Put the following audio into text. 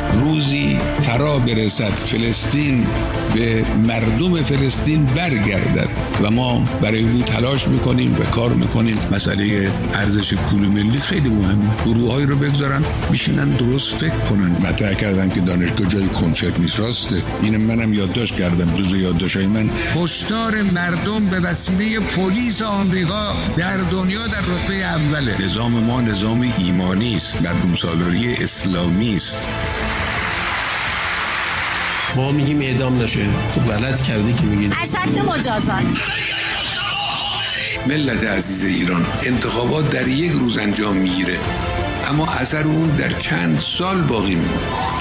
روزی فرا برسد فلسطین به مردم فلسطین برگردد و ما برای او تلاش میکنیم و کار میکنیم. مسئله ارزش پول ملی خیلی مهمه. گروه‌هایی رو بگذارن بشینن درست فکر کنن. مطرح کردن که دانشگاه جای کنسرت نیست. راسته، این منم یادداشت کردم. جزو یادداشت‌های من هشدار مردم به وسیله پلیس آمریکا در دنیا در رتبه اوله. نظام ما نظام ایمانی است، مردم سالاری اسلامی است. ما میگیم اعدام نشه، تو غلط کردی که میگید اشد مجازات. ملت عزیز ایران، انتخابات در یک روز انجام میگیره، اما اثر اون در چند سال باقی میمونه.